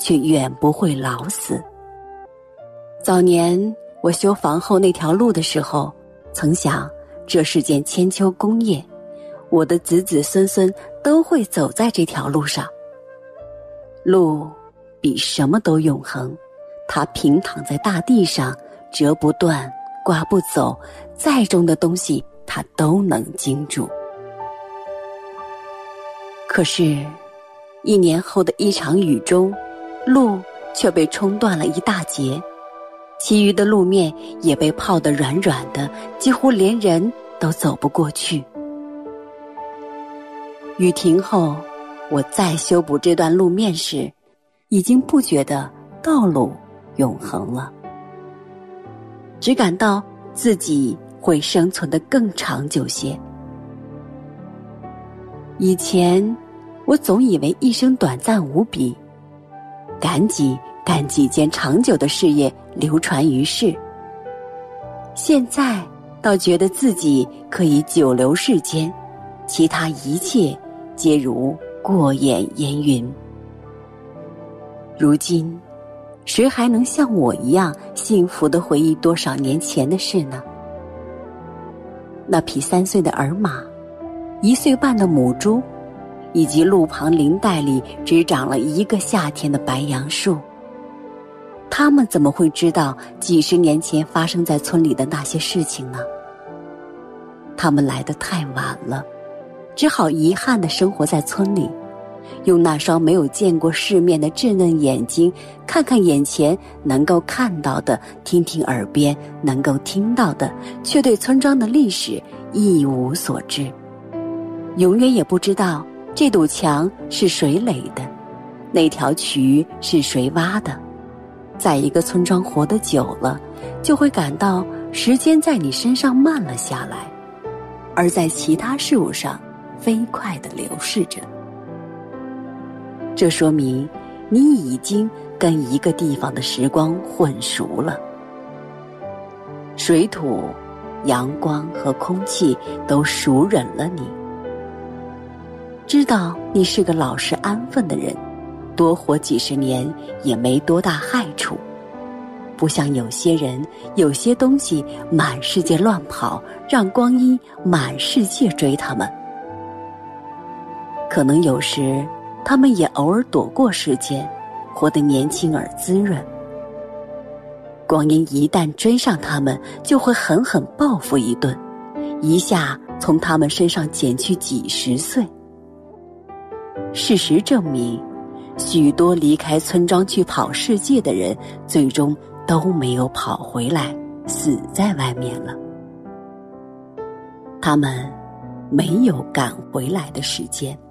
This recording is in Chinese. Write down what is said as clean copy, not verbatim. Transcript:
却远不会老死。早年我修房后那条路的时候，曾想这是件千秋功业，我的子子孙孙都会走在这条路上。路比什么都永恒，它平躺在大地上，折不断，刮不走，再重的东西它都能经住。可是1年后的一场雨中，路却被冲断了一大截，其余的路面也被泡得软软的，几乎连人都走不过去。雨停后，我再修补这段路面时，已经不觉得道路永恒了，只感到自己会生存得更长久些。以前我总以为一生短暂无比，赶紧干几件长久的事业流传于世。现在倒觉得自己可以久留世间，其他一切皆如过眼烟云。如今谁还能像我一样幸福地回忆多少年前的事呢？那匹3岁的儿马，1岁半的母猪，以及路旁林带里只长了1个夏天的白杨树，他们怎么会知道几十年前发生在村里的那些事情呢？他们来得太晚了，只好遗憾地生活在村里，用那双没有见过世面的稚嫩眼睛，看看眼前能够看到的，听听耳边能够听到的，却对村庄的历史一无所知，永远也不知道这堵墙是谁垒的，那条渠是谁挖的。在一个村庄活得久了，就会感到时间在你身上慢了下来，而在其他事物上飞快地流逝着。这说明你已经跟一个地方的时光混熟了，水土、阳光和空气都熟稔了你，知道你是个老实安分的人，多活几十年也没多大害处，不像有些人有些东西满世界乱跑，让光阴满世界追他们。可能有时他们也偶尔躲过时间，活得年轻而滋润。光阴一旦追上他们，就会狠狠报复一顿，一下从他们身上减去几十岁。事实证明，许多离开村庄去跑世界的人，最终都没有跑回来，死在外面了。他们没有赶回来的时间。